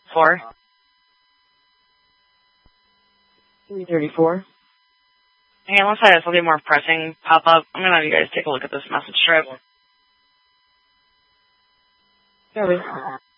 4. 334. Hey, unless I have something more pressing pop up, I'm going to have you guys take a look at this message strip. Sorry.